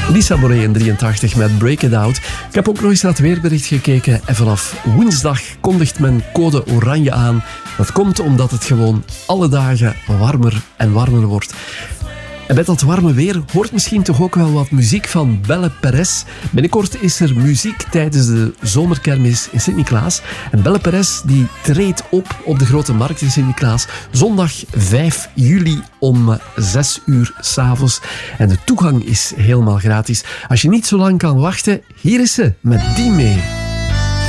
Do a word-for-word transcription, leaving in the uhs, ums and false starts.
Lisa Boré in drieëntachtig met Break It Out. Ik heb ook nog eens naar het weerbericht gekeken en vanaf woensdag kondigt men code oranje aan. Dat komt omdat het gewoon alle dagen warmer en warmer wordt. En met dat warme weer hoort misschien toch ook wel wat muziek van Belle Perez. Binnenkort is er muziek tijdens de zomerkermis in Sint-Niklaas. En Belle Perez die treedt op op de Grote Markt in Sint-Niklaas. Zondag vijf juli om zes uur 's avonds. En de toegang is helemaal gratis. Als je niet zo lang kan wachten, hier is ze met Die Mee.